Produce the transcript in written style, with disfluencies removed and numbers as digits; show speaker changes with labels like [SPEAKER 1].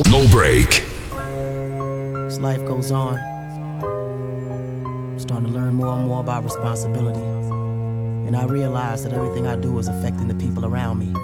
[SPEAKER 1] No break.
[SPEAKER 2] As life goes on, I'm starting to learn more and more about responsibility. And I realize that everything I do is affecting the people around me.